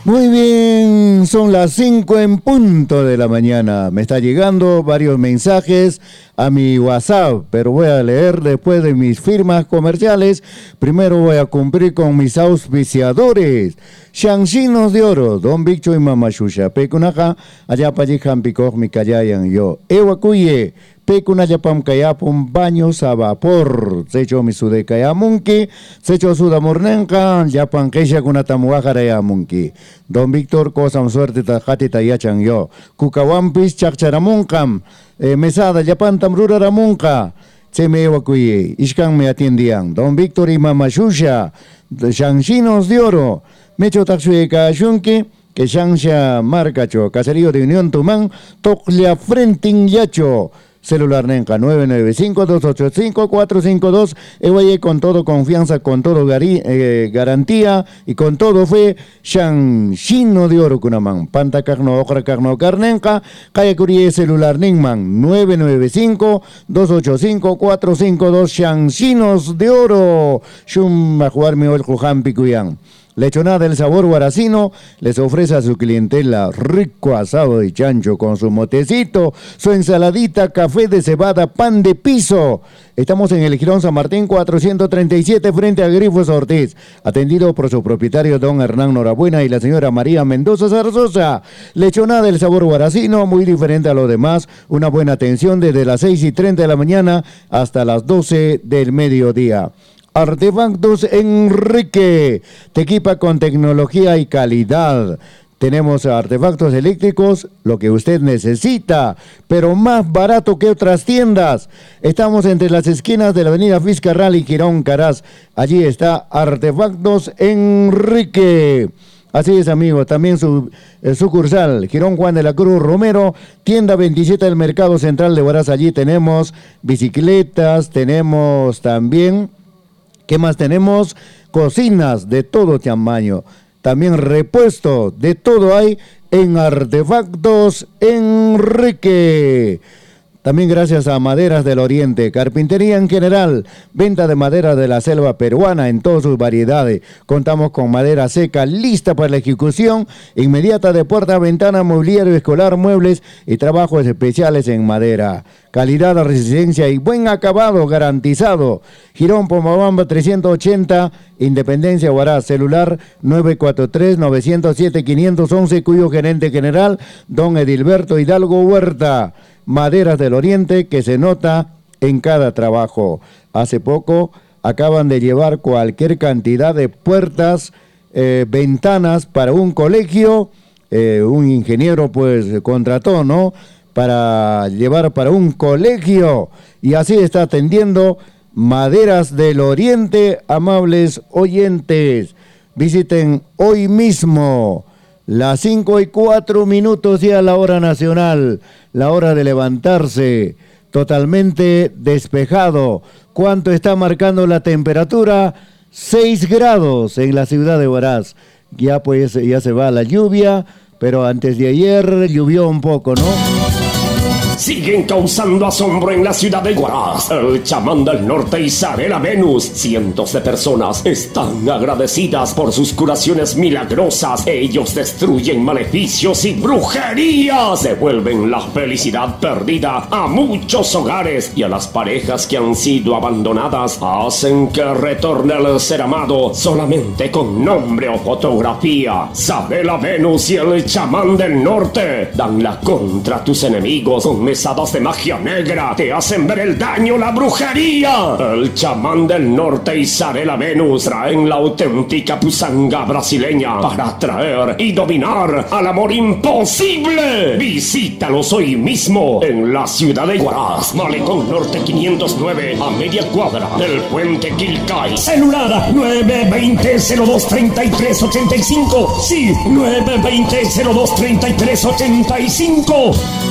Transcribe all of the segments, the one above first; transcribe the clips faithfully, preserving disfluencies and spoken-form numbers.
Muy bien, son las cinco en punto de la mañana. Me está llegando varios mensajes a mi WhatsApp, pero voy a leer después de mis firmas comerciales. Primero voy a cumplir con mis auspiciadores. Shanxinos de Oro, Don Bicho y Mama Shusha, Pecunaja, allá para allí Jampicoj, mi callayan yo. Ewacuye. Pecunayapam kayapum baños a vapor. Secho mi sude kayamunki. Secho suda mornenka. Yapan keisha kunatamuajara yamunki. Don Víctor, cosam suerte tajati tayachan yo. Kukawampis chakcharamunkam. Eh, mesada yapan tamrura ramunka. Se me evacué. Ishkan me atiendían. Don Víctor y Mama Shusha. Shanxinos de Oro. Mecho taxueca shunki. Que shansha marcacho. Caserío de Unión Tumán. Toclia Frentin Yacho. Celular Nenca nueve nueve cinco, dos ocho cinco, cuatro cinco dos. Ewaye con todo confianza, con todo gari, eh, garantía y con todo fe. Shanxino de Oro Kunaman. Panta Carno, Okra Carno, Carnenca. Calle Curie, celular Ningman nueve nueve cinco, dos ocho cinco, cuatro cinco dos. Shanxinos de Oro. Shum a jugarme el Jujampi Cuyán. Lechonada del sabor guaracino les ofrece a su clientela rico asado de chancho con su motecito, su ensaladita, café de cebada, pan de piso. Estamos en el Girón San Martín cuatrocientos treinta y siete frente a Grifos Ortiz, atendido por su propietario don Hernán Norabuena y la señora María Mendoza Zarzosa. Lechonada del sabor guaracino, muy diferente a lo demás, una buena atención desde las seis y treinta de la mañana hasta las doce del mediodía. Artefactos Enrique, te equipa con tecnología y calidad. Tenemos artefactos eléctricos, lo que usted necesita, pero más barato que otras tiendas. Estamos entre las esquinas de la avenida Fiscarral y Girón Caraz. Allí está Artefactos Enrique. Así es, amigo, también su eh, sucursal, Girón Juan de la Cruz Romero, tienda veintisiete del Mercado Central de Huaraz. Allí tenemos bicicletas, tenemos también... ¿Qué más tenemos? Cocinas de todo tamaño. También repuesto de todo hay en Artefactos Enrique. También gracias a Maderas del Oriente, carpintería en general, venta de madera de la selva peruana en todas sus variedades. Contamos con madera seca lista para la ejecución inmediata de puerta, ventana, mobiliario escolar, muebles y trabajos especiales en madera. Calidad, resistencia y buen acabado garantizado. Girón Pomabamba trescientos ochenta, Independencia Huaraz, celular nueve cuatro tres, nueve cero siete, cinco uno uno, cuyo gerente general, don Edilberto Hidalgo Huerta. Maderas del Oriente que se nota en cada trabajo. Hace poco acaban de llevar cualquier cantidad de puertas, eh, ventanas para un colegio. Eh, un ingeniero pues contrató, ¿no? Para llevar para un colegio. Y así está atendiendo Maderas del Oriente, amables oyentes. Visiten hoy mismo. Las cinco y cuatro minutos ya la hora nacional, la hora de levantarse, totalmente despejado. ¿Cuánto está marcando la temperatura? seis grados en la ciudad de Huaraz. Ya pues, ya se va la lluvia, pero antes de ayer llovió un poco, ¿no? Siguen causando asombro en la ciudad de Huaraz. El chamán del norte Isabela Venus. Cientos de personas están agradecidas por sus curaciones milagrosas. Ellos destruyen maleficios y brujerías. Devuelven la felicidad perdida a muchos hogares y a las parejas que han sido abandonadas. Hacen que retorne el ser amado solamente con nombre o fotografía. Isabela Venus y el chamán del norte dan la contra a tus enemigos con mesadas de magia negra, te hacen ver el daño, la brujería. El chamán del norte y Isabela Venus traen la auténtica pusanga brasileña para atraer y dominar al amor imposible. Visítalos hoy mismo en la ciudad de Huaraz, Malecón Norte quinientos nueve, a media cuadra del puente Quilcay. Celular nueve veinte, cero dos treinta y tres ochenta y cinco. Sí, nueve veinte, cero dos treinta y tres ochenta y cinco.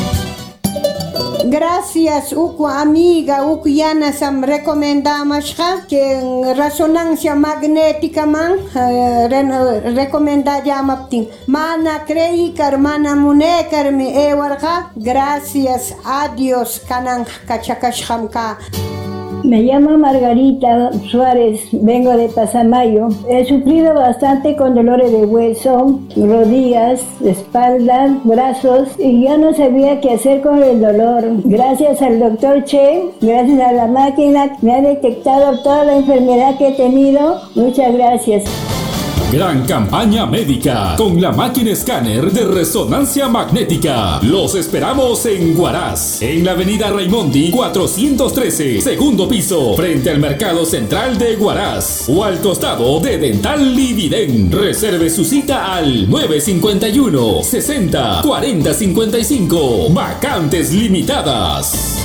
Gracias, Uku amiga, Uku Yana Sam recomendamos que en resonancia magnética man uh, recomenda llamaptin. Mana creikar, mana munekar mi ewarga. Gracias a Dios kanan kachakashkamka. Me llamo Margarita Suárez, vengo de Pasamayo. He sufrido bastante con dolores de hueso, rodillas, espalda, brazos y ya no sabía qué hacer con el dolor. Gracias al doctor Che, gracias a la máquina, me ha detectado toda la enfermedad que he tenido. Muchas gracias. Gran campaña médica con la máquina escáner de resonancia magnética. Los esperamos en Huaraz, en la avenida Raimondi cuatrocientos trece, segundo piso, frente al Mercado Central de Huaraz, o al costado de Dental Lividen. Reserve su cita al nueve cinco uno, sesenta, cuarenta cincuenta y cinco. Vacantes limitadas.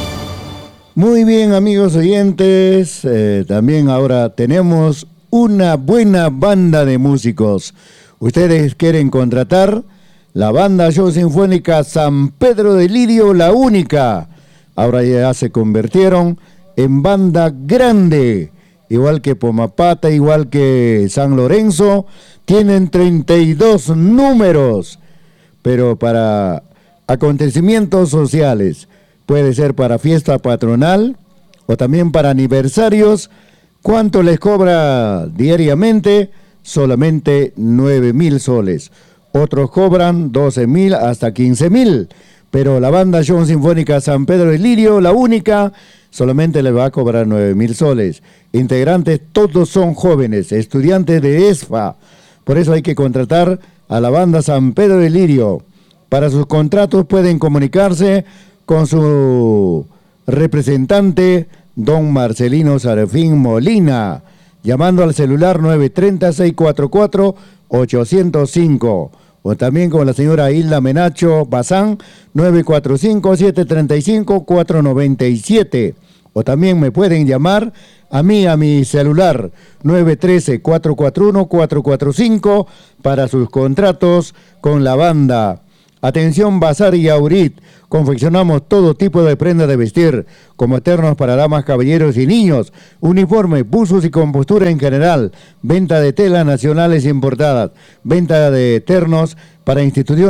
Muy bien, amigos oyentes, eh, también ahora tenemos una buena banda de músicos. Ustedes quieren contratar la banda Show Sinfónica San Pedro de Lirio, la única. Ahora ya se convirtieron en banda grande, igual que Pomapata, igual que San Lorenzo. Tienen treinta y dos números, pero para acontecimientos sociales. Puede ser para fiesta patronal o también para aniversarios. ¿Cuánto les cobra diariamente? Solamente nueve mil soles. Otros cobran doce mil hasta quince mil. Pero la banda Show Sinfónica San Pedro de Lirio, la única, solamente les va a cobrar nueve mil soles. Integrantes todos son jóvenes, estudiantes de ESFA. Por eso hay que contratar a la banda San Pedro de Lirio. Para sus contratos pueden comunicarse con su representante, don Marcelino Sarafín Molina, llamando al celular nueve tres cero, seis cuatro cuatro, ocho cero cinco, o también con la señora Hilda Menacho Bazán, nueve cuatro cinco, siete tres cinco, cuatro nueve siete, o también me pueden llamar a mí, a mi celular, nueve uno tres, cuatro cuatro uno, cuatro cuatro cinco, para sus contratos con la banda. Atención Bazar y Aurit, confeccionamos todo tipo de prendas de vestir, como ternos para damas, caballeros y niños, uniformes, buzos y compostura en general, venta de telas nacionales importadas, venta de ternos para instituciones